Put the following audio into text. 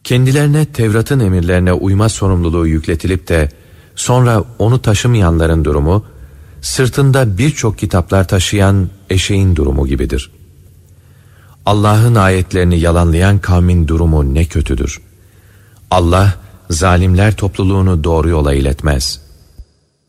Kendilerine Tevrat'ın emirlerine uyma sorumluluğu yükletilip de sonra onu taşımayanların durumu, sırtında birçok kitaplar taşıyan eşeğin durumu gibidir. Allah'ın ayetlerini yalanlayan kavmin durumu ne kötüdür. Allah, zalimler topluluğunu doğru yola iletmez.